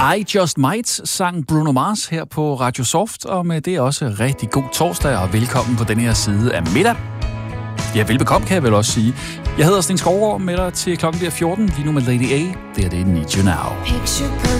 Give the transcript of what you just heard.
I Just Might sang Bruno Mars her på Radio Soft, og med det også rigtig god torsdag, og velkommen på den her side af middag. Ja, velbekomme kan jeg vel også sige. Jeg hedder Sten Skovgaard, med dig til klokken 14, lige nu med Lady A. Det er Need You Now. Picture